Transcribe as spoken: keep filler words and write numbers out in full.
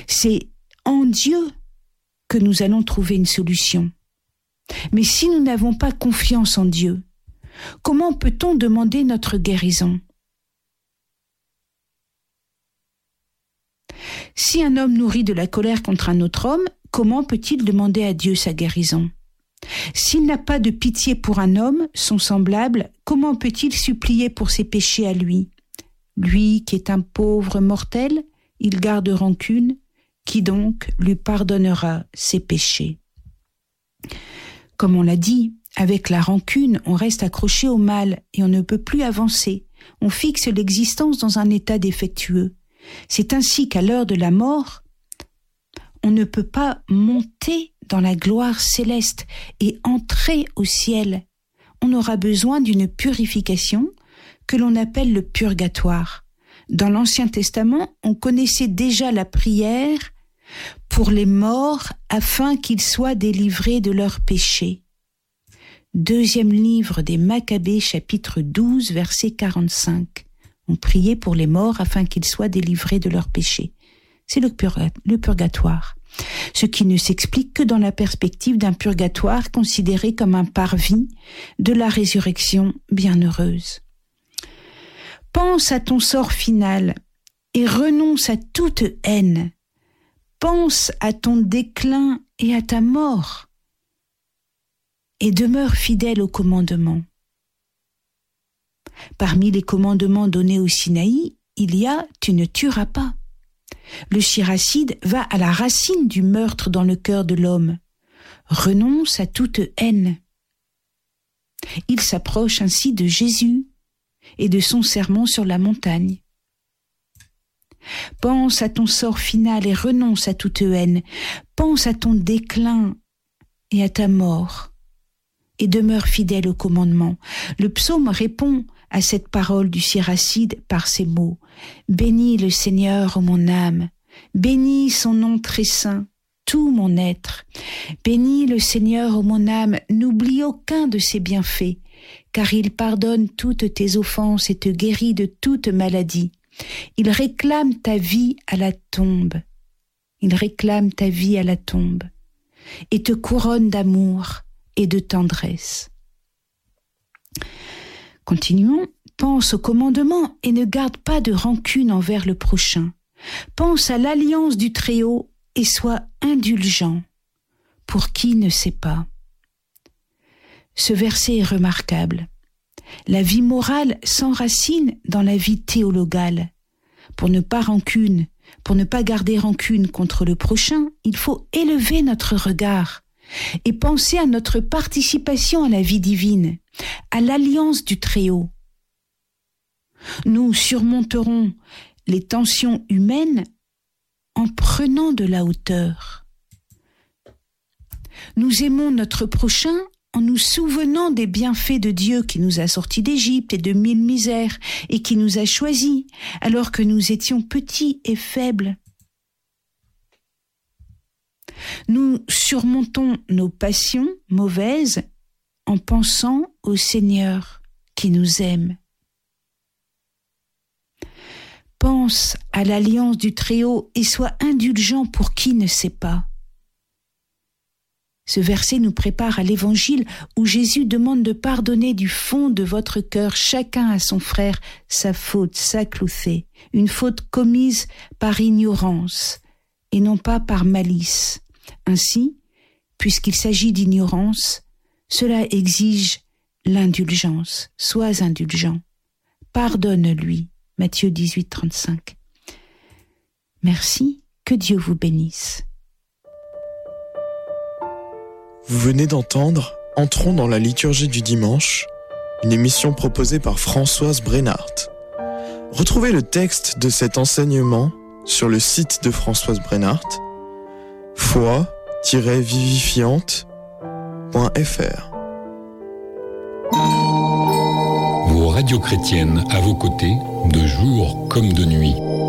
C'est en Dieu que nous allons trouver une solution. Mais si nous n'avons pas confiance en Dieu, comment peut-on demander notre guérison ? Si un homme nourrit de la colère contre un autre homme, comment peut-il demander à Dieu sa guérison ? S'il n'a pas de pitié pour un homme, son semblable, comment peut-il supplier pour ses péchés à lui ? Lui qui est un pauvre mortel, il garde rancune, qui donc lui pardonnera ses péchés ? Comme on l'a dit, avec la rancune, on reste accroché au mal et on ne peut plus avancer. On fixe l'existence dans un état défectueux. C'est ainsi qu'à l'heure de la mort, on ne peut pas monter dans la gloire céleste et entrer au ciel. On aura besoin d'une purification que l'on appelle le purgatoire. Dans l'Ancien Testament, on connaissait déjà la prière pour les morts afin qu'ils soient délivrés de leurs péchés. Deuxième livre des Maccabées, chapitre douze, verset quarante-cinq. On priait pour les morts afin qu'ils soient délivrés de leurs péchés. C'est le, purga- le purgatoire. Ce qui ne s'explique que dans la perspective d'un purgatoire considéré comme un parvis de la résurrection bienheureuse. Pense à ton sort final et renonce à toute haine. Pense à ton déclin et à ta mort, et demeure fidèle aux commandements. Parmi les commandements donnés au Sinaï, il y a « tu ne tueras pas ». Le shiracide va à la racine du meurtre dans le cœur de l'homme. Renonce à toute haine. Il s'approche ainsi de Jésus et de son sermon sur la montagne. Pense à ton sort final et renonce à toute haine. Pense à ton déclin et à ta mort, et demeure fidèle au commandement. Le psaume répond à cette parole du siracide par ces mots. Bénis le Seigneur, ô mon âme, bénis son nom très saint, tout mon être. Bénis le Seigneur, ô mon âme, n'oublie aucun de ses bienfaits, car il pardonne toutes tes offenses et te guérit de toute maladie. Il réclame ta vie à la tombe. Il réclame ta vie à la tombe et te couronne d'amour et de tendresse. Continuons. Pense au commandement et ne garde pas de rancune envers le prochain. Pense à l'alliance du Très-Haut et sois indulgent. Pour qui ne sait pas. Ce verset est remarquable. La vie morale s'enracine dans la vie théologale. Pour ne pas rancune, pour ne pas garder rancune contre le prochain, il faut élever notre regard et penser à notre participation à la vie divine, à l'alliance du Très-Haut. Nous surmonterons les tensions humaines en prenant de la hauteur. Nous aimons notre prochain en nous souvenant des bienfaits de Dieu qui nous a sortis d'Égypte et de mille misères et qui nous a choisis alors que nous étions petits et faibles. Nous surmontons nos passions mauvaises en pensant au Seigneur qui nous aime. Pense à l'alliance du Très-Haut et sois indulgent pour qui ne sait pas. Ce verset nous prépare à l'évangile où Jésus demande de pardonner du fond de votre cœur chacun à son frère sa faute, sa clouthée, une faute commise par ignorance et non pas par malice. Ainsi, puisqu'il s'agit d'ignorance, cela exige l'indulgence. Sois indulgent. Pardonne-lui. Matthieu dix-huit, trente-cinq. Merci, que Dieu vous bénisse. Vous venez d'entendre Entrons dans la liturgie du dimanche, une émission proposée par Françoise Brennart. Retrouvez le texte de cet enseignement sur le site de Françoise Brennart, foi tiret vivifiante point f r. Vos radios chrétiennes à vos côtés, de jour comme de nuit.